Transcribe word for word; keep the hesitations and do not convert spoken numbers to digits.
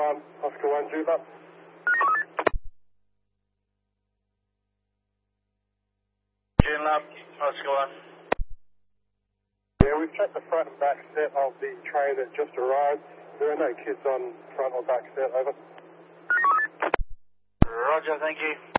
one, Oscar one, Juba. June Lab, Oscar one. Yeah, we've checked the front and back set of the train that just arrived. There are no kids on front or back set, over. Roger, thank you.